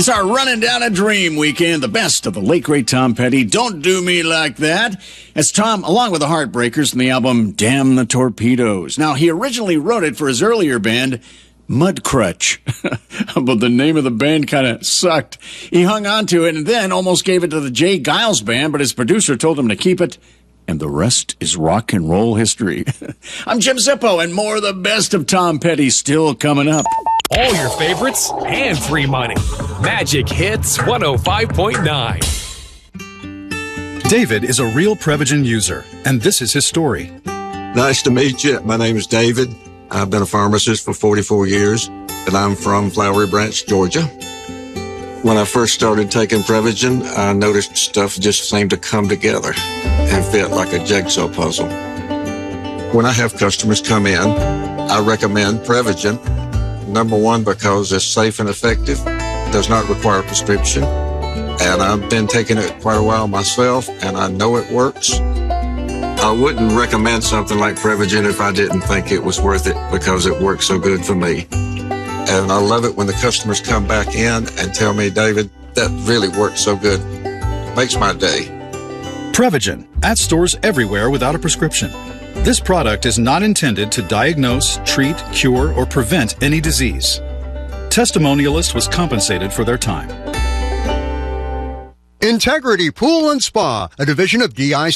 It's our Running Down a Dream weekend, the best of the late great Tom Petty. Don't Do Me Like That. It's Tom, along with the Heartbreakers from the album Damn the Torpedoes. Now, he originally wrote it for his earlier band, Mudcrutch, but the name of the band kind of sucked. He hung on to it and then almost gave it to the Jay Giles Band, but his producer told him to keep it, and the rest is rock and roll history. I'm Jim Zippo, and more of the best of Tom Petty still coming up. All your favorites and free money. Magic Hits 105.9. David is a real Prevagen user, and this is his story. Nice to meet you. My name is David. I've been a pharmacist for 44 years, and I'm from Flowery Branch, Georgia. When I first started taking Prevagen, I noticed stuff just seemed to come together and fit like a jigsaw puzzle. When I have customers come in, I recommend Prevagen. Number one, because it's safe and effective, does not require a prescription, and I've been taking it quite a while myself, and I know it works. I wouldn't recommend something like Prevagen if I didn't think it was worth it because it works so good for me. And I love it when the customers come back in and tell me, David, that really worked so good. Makes my day. Prevagen, at stores everywhere without a prescription. This product is not intended to diagnose, treat, cure, or prevent any disease. Testimonialist was compensated for their time. Integrity Pool and Spa, a division of DI